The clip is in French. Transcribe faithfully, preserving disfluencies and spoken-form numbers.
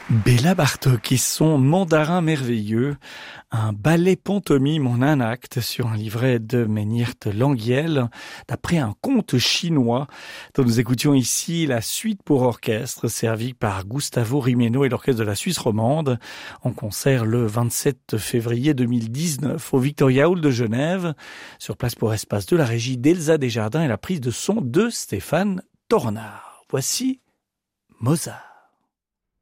Béla Bartók et son Mandarin merveilleux, un ballet pantomime en un acte sur un livret de Meñirt Languiel, d'après un conte chinois dont nous écoutions ici la suite pour orchestre servie par Gustavo Rimeno et l'orchestre de la Suisse romande en concert le vingt-sept février deux mille dix-neuf au Victoria Hall de Genève, sur place pour espace de la régie d'Elsa Desjardins et la prise de son de Stéphane Tornard. Voici Mozart.